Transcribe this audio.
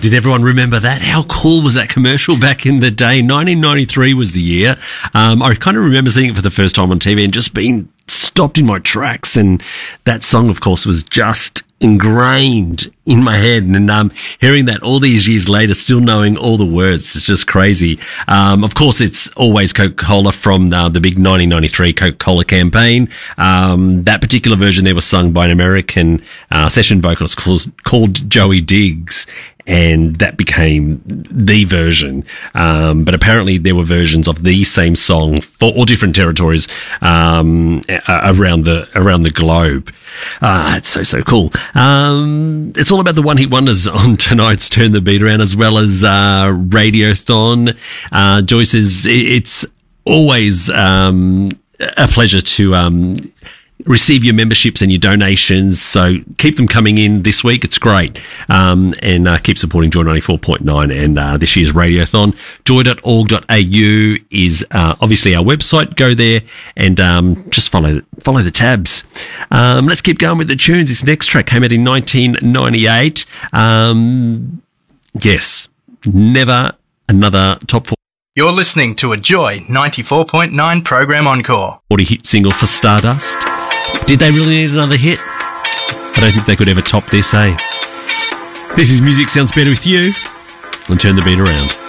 did everyone remember that? How cool was that commercial back in the day? 1993 was the year. I kind of remember seeing it for the first time on TV and just being stopped in my tracks. And that song, of course, was just ingrained in my head. And hearing that all these years later, still knowing all the words, it's just crazy. Of course, it's always Coca-Cola from the big 1993 Coca-Cola campaign. That particular version there was sung by an American session vocalist called Joey Diggs. And that became the version. But apparently there were versions of the same song for all different territories, around the globe. It's so cool. It's all about the one-hit wonders on tonight's Turn the Beat Around, as well as, Radiothon. Joy says it's always, a pleasure to, receive your memberships and your donations, so keep them coming in this week. It's great. And keep supporting Joy 94.9 and this year's Radiothon. Joy.org.au is obviously our website. Go there and just follow the tabs. Let's keep going with the tunes. This next track came out in 1998. Yes, Never Another Top 40. You're listening to a Joy 94.9 program encore. 40 hit single for Stardust. Did they really need another hit? I don't think they could ever top this, eh? This is Music Sounds Better with you, and Turn the Beat Around.